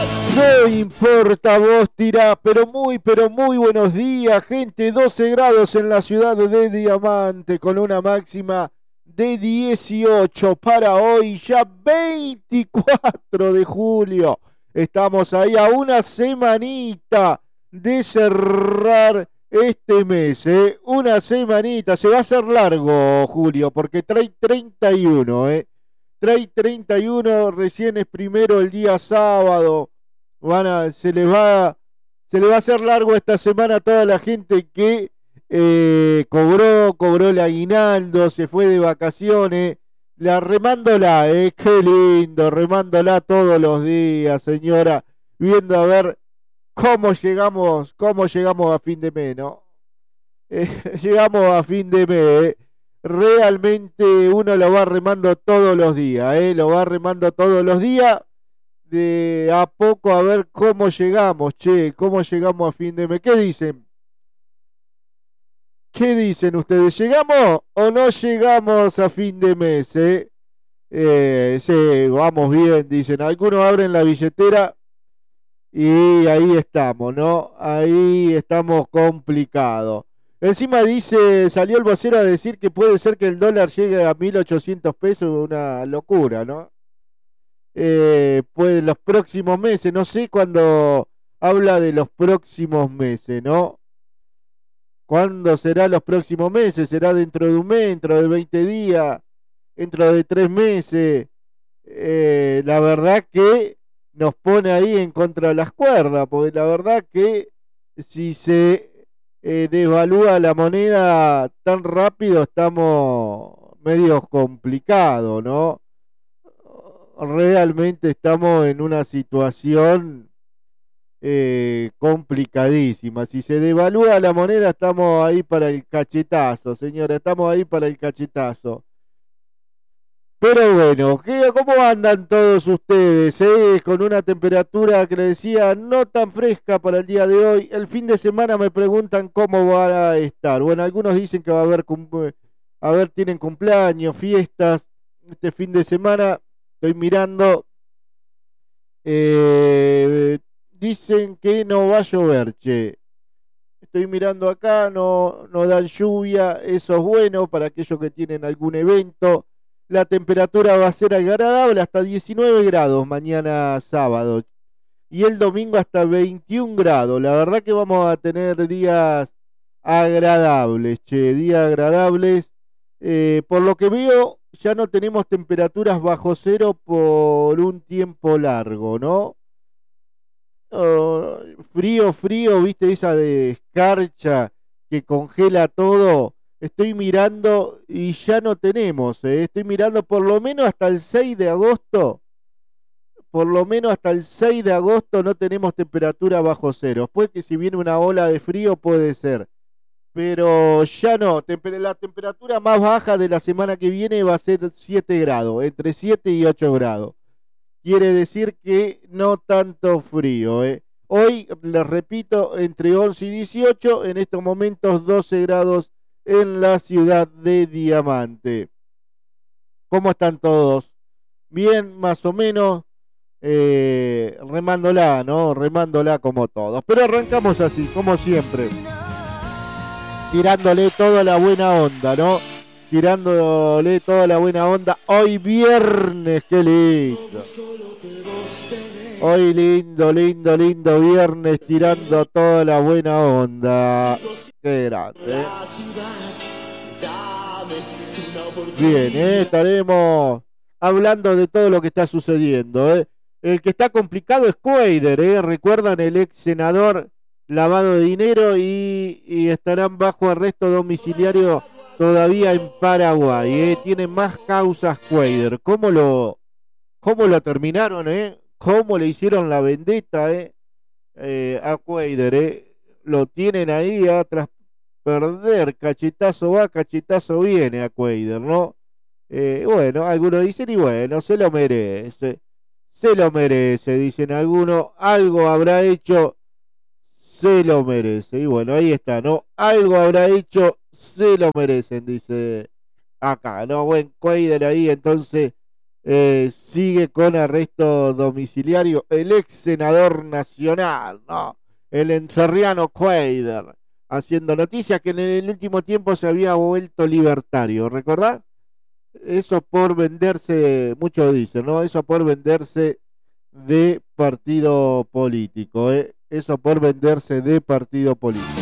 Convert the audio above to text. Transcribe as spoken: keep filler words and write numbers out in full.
No importa, vos tirá, pero muy, pero muy buenos días, gente. doce grados en la ciudad de Diamante, con una máxima de dieciocho para hoy, ya veinticuatro de julio. Estamos ahí a una semanita de cerrar este mes, ¿eh? Una semanita, se va a hacer largo, Julio, porque trae treinta y uno, ¿eh? Trae treinta y uno, recién es primero el día sábado. Van a, se les va, se les va a hacer largo esta semana a toda la gente que eh, cobró, cobró el aguinaldo, se fue de vacaciones. La remándola, eh, qué lindo, remándola todos los días, señora, viendo a ver cómo llegamos, cómo llegamos a fin de mes, ¿no? Eh, llegamos a fin de mes, eh. Realmente uno lo va remando todos los días, eh, lo va remando todos los días de a poco a ver cómo llegamos, che, cómo llegamos a fin de mes. ¿Qué dicen? ¿Qué dicen ustedes? ¿Llegamos o no llegamos a fin de mes? Eh? Eh, sí, vamos bien, dicen. Algunos abren la billetera y ahí estamos, ¿no? Ahí estamos complicados. Encima dice, salió el vocero a decir que puede ser que el dólar llegue a mil ochocientos pesos, una locura, ¿no? Eh, pues los próximos meses, no sé cuándo habla de los próximos meses, ¿no? ¿Cuándo será los próximos meses? ¿Será dentro de un mes, dentro de veinte días, dentro de tres meses? Eh, la verdad que nos pone ahí en contra de las cuerdas, porque la verdad que si se eh, devalúa la moneda tan rápido estamos medio complicados, ¿no? Realmente estamos en una situación eh, complicadísima. Si se devalúa la moneda, estamos ahí para el cachetazo, señora, estamos ahí para el cachetazo. Pero bueno, ¿qué, ¿cómo andan todos ustedes? Eh? Con una temperatura que le decía no tan fresca para el día de hoy. El fin de semana me preguntan cómo va a estar. Bueno, algunos dicen que va a haber, a ver, tienen cumpleaños, fiestas. Este fin de semana estoy mirando. Eh, dicen que no va a llover, che. Estoy mirando acá, no, no dan lluvia, eso es bueno para aquellos que tienen algún evento. La temperatura va a ser agradable hasta diecinueve grados mañana sábado. Y el domingo hasta veintiún grados. La verdad que vamos a tener días agradables, che, días agradables. Eh, por lo que veo, ya no tenemos temperaturas bajo cero por un tiempo largo, ¿no? Oh, frío, frío, viste, esa de escarcha que congela todo. Estoy mirando y ya no tenemos, ¿eh? Estoy mirando por lo menos hasta el seis de agosto. Por lo menos hasta el seis de agosto no tenemos temperatura bajo cero. Después que si viene una ola de frío puede ser. Pero ya no, Temper la temperatura más baja de la semana que viene va a ser siete grados, entre siete y ocho grados. Quiere decir que no tanto frío, ¿eh? Hoy, les repito, entre once y dieciocho, en estos momentos doce grados en la ciudad de Diamante. ¿Cómo están todos? Bien, más o menos, eh, remándola, ¿no? Remándola como todos. Pero arrancamos así, como siempre, tirándole toda la buena onda, ¿no? Tirándole toda la buena onda. Hoy viernes, qué lindo. Hoy lindo, lindo, lindo viernes, tirando toda la buena onda. Qué grande, ¿eh? Bien, ¿eh? Estaremos hablando de todo lo que está sucediendo, ¿eh? El que está complicado es Cuader, ¿eh? Recuerdan el ex senador lavado de dinero y, y estarán bajo arresto domiciliario todavía en Paraguay, ¿eh? Tienen más causas Cuader. ¿Cómo lo, cómo lo terminaron, eh? ¿Cómo le hicieron la vendetta, eh? Eh, a Cuader, eh? Lo tienen ahí a tras perder, cachetazo va, cachetazo viene a Cuader, ¿no? Eh, bueno, algunos dicen y bueno, se lo merece, se lo merece, dicen algunos, algo habrá hecho, se lo merece. Y bueno, ahí está, ¿no? Algo habrá hecho, se lo merecen, dice acá, ¿no? Buen Cuader ahí, entonces, Eh, sigue con arresto domiciliario el ex senador nacional, ¿no? El entrerriano Cuadra, haciendo noticias que en el último tiempo se había vuelto libertario, ¿recordás? Eso por venderse, muchos dicen, ¿no? Eso por venderse de partido político, ¿eh? Eso por venderse de partido político.